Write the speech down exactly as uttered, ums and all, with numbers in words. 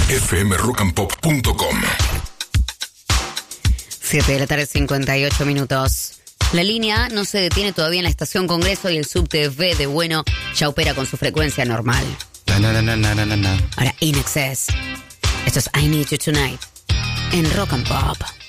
F M rock and pop punto com. siete de la tarde, cincuenta y ocho minutos. La línea A no se detiene todavía en la estación Congreso y el subte V de Bueno ya opera con su frecuencia normal. Na, na, na, na, na, na, na. Ahora, In Excess. Esto es I Need You Tonight en Rock and Pop.